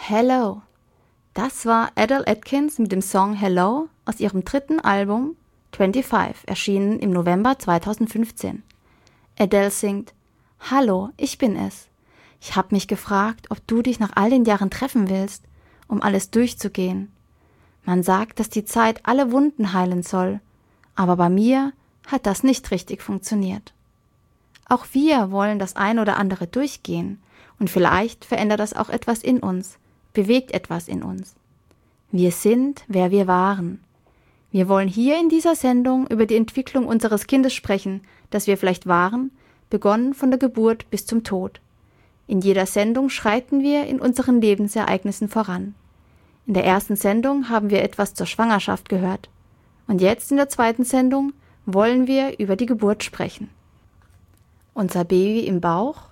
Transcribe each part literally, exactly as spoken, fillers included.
Hello. Das war Adele Atkins mit dem Song Hello aus ihrem dritten Album fünfundzwanzig, erschienen im November zweitausendfünfzehn. Adele singt: Hallo, ich bin es. Ich hab mich gefragt, ob du dich nach all den Jahren treffen willst, um alles durchzugehen. Man sagt, dass die Zeit alle Wunden heilen soll, aber bei mir hat das nicht richtig funktioniert. Auch wir wollen das ein oder andere durchgehen und vielleicht verändert das auch etwas in uns, bewegt etwas in uns. Wir sind, wer wir waren. Wir wollen hier in dieser Sendung über die Entwicklung unseres Kindes sprechen, das wir vielleicht waren, begonnen von der Geburt bis zum Tod. In jeder Sendung schreiten wir in unseren Lebensereignissen voran. In der ersten Sendung haben wir etwas zur Schwangerschaft gehört. Und jetzt in der zweiten Sendung wollen wir über die Geburt sprechen. Unser Baby im Bauch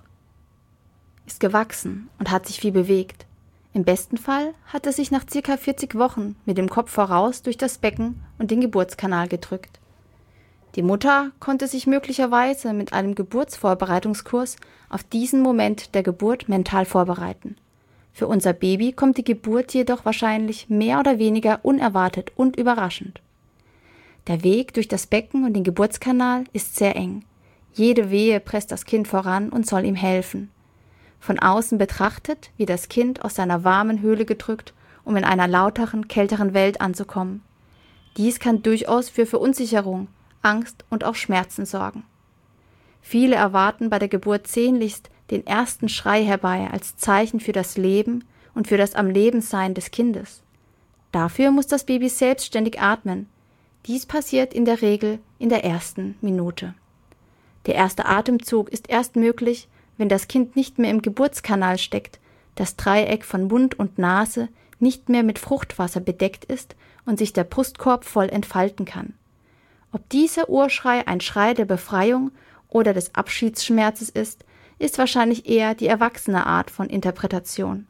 ist gewachsen und hat sich viel bewegt. Im besten Fall hat es sich nach ca. vierzig Wochen mit dem Kopf voraus durch das Becken und den Geburtskanal gedrückt. Die Mutter konnte sich möglicherweise mit einem Geburtsvorbereitungskurs auf diesen Moment der Geburt mental vorbereiten. Für unser Baby kommt die Geburt jedoch wahrscheinlich mehr oder weniger unerwartet und überraschend. Der Weg durch das Becken und den Geburtskanal ist sehr eng. Jede Wehe presst das Kind voran und soll ihm helfen. Von außen betrachtet wird das Kind aus seiner warmen Höhle gedrückt, um in einer lauteren, kälteren Welt anzukommen. Dies kann durchaus für Verunsicherung, Angst und auch Schmerzen sorgen. Viele erwarten bei der Geburt sehnlichst den ersten Schrei herbei als Zeichen für das Leben und für das Am-Leben-Sein des Kindes. Dafür muss das Baby selbstständig atmen. Dies passiert in der Regel in der ersten Minute. Der erste Atemzug ist erst möglich, wenn das Kind nicht mehr im Geburtskanal steckt, das Dreieck von Mund und Nase nicht mehr mit Fruchtwasser bedeckt ist und sich der Brustkorb voll entfalten kann. Ob dieser Urschrei ein Schrei der Befreiung oder des Abschiedsschmerzes ist, ist wahrscheinlich eher die erwachsene Art von Interpretation.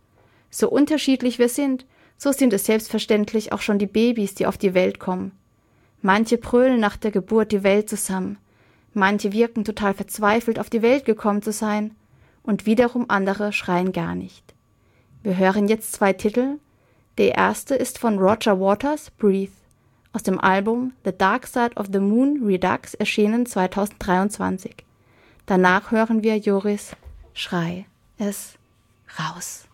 So unterschiedlich wir sind, so sind es selbstverständlich auch schon die Babys, die auf die Welt kommen. Manche brüllen nach der Geburt die Welt zusammen. Manche wirken total verzweifelt, auf die Welt gekommen zu sein, und wiederum andere schreien gar nicht. Wir hören jetzt zwei Titel. Der erste ist von Roger Waters, Breathe, aus dem Album The Dark Side of the Moon Redux, erschienen zweitausenddreiundzwanzig. Danach hören wir Joris Schrei es raus.